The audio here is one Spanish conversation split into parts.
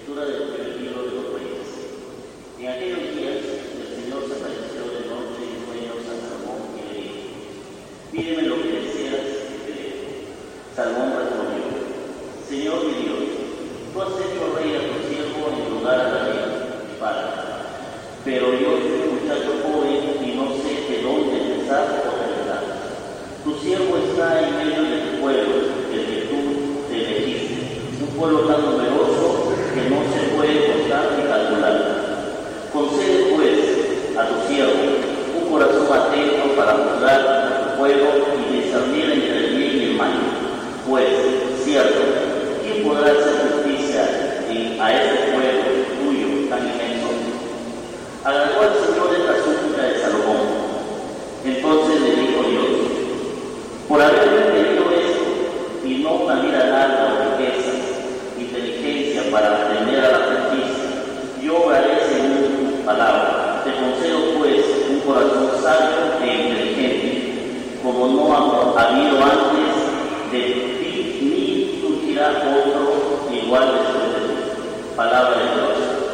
Lectura del primer libro de los Reyes. En aquellos días el Señor se apareció de noche en sueños a Salomón y le dijo: pídeme lo que deseas y te daré. Salomón respondió: Señor mi Dios, tú has hecho rey a tu siervo en lugar de David, mi padre. Pero yo soy un muchacho joven y no sé de dónde empezar o terminar. Tu siervo está en medio de tu pueblo, del que tú te elegiste, un pueblo tan numeroso que no se puede contar ni calcular. Concede pues a tu siervo un corazón atento para juzgar a tu pueblo y discernir entre el bien y el mal. Pues, cierto, ¿quién podrá hacer justicia a este pueblo tuyo tan inmenso? Agradó al Señor esta súplica de Salomón. Entonces le dijo Dios: por haberme pedido esto y no una vida larga o riqueza, inteligencia para atender a la justicia, yo obraré según tu palabra. Te concedo pues un corazón sabio e inteligente, como no ha habido antes de ti, ni surgirá otro igual después de ti. Palabra de Dios.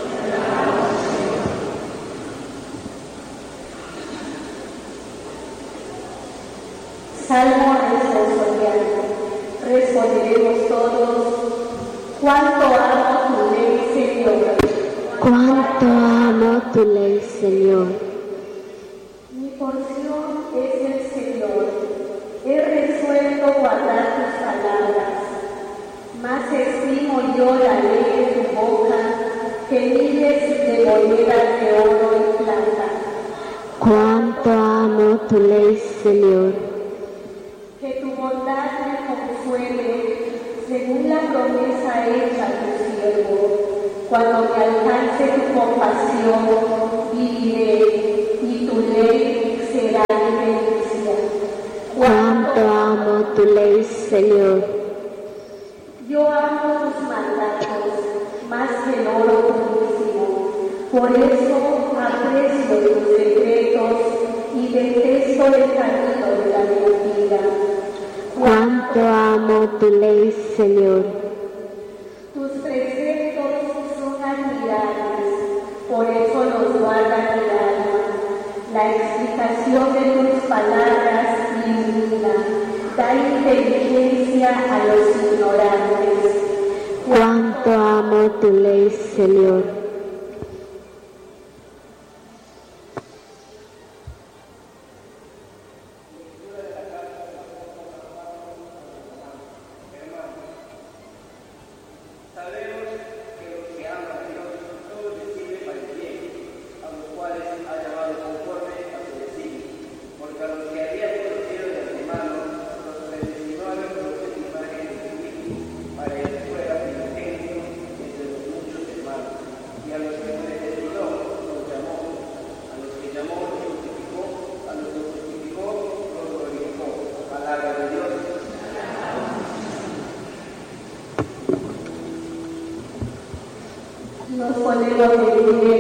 Salmo responsorial. Responderemos todos: cuánto amo tu ley, Señor. Cuánto amo tu ley, Señor. Mi porción es el Señor. He resuelto guardar tus palabras. Más estimo yo la ley de tu boca que miles de monedas de oro y plata. Cuánto amo tu ley, Señor. Que tu bondad me consuele, según la promesa hecha a tu siervo. Cuando me alcance tu compasión, viviré, y tu ley será mi delicia. Cuánto amo tu ley, Señor. Yo amo tus mandatos más que el oro purísimo. Por eso aprecio tus decretos y detesto el camino de la mentira. Cuánto amo tu ley, Señor. Tus preceptos son admirables, por eso los guarda mi alma. La explicación de tus palabras ilumina, da inteligencia a los ignorantes. Cuánto amo tu ley, Señor. Nos ponemos de pie.